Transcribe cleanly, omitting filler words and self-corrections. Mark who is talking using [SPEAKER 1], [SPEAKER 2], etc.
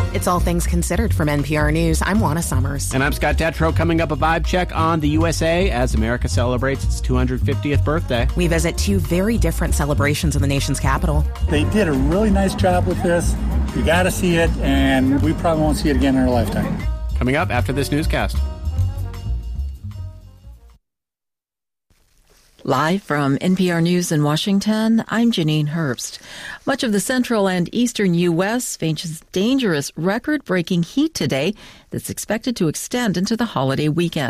[SPEAKER 1] It's All Things Considered from NPR News. I'm Juana Summers.
[SPEAKER 2] And I'm Scott Detrow. Coming up, a vibe check on the USA as America celebrates its 250th birthday.
[SPEAKER 1] We visit two very different celebrations in the nation's capital.
[SPEAKER 3] They did a really nice job with this. You got to see it, and we probably won't see it again in our lifetime.
[SPEAKER 2] Coming up after this newscast.
[SPEAKER 4] Live from NPR News in Washington, I'm Janine Herbst. Much of the central and eastern U.S. faces dangerous record-breaking heat today that's expected to extend into the holiday weekend.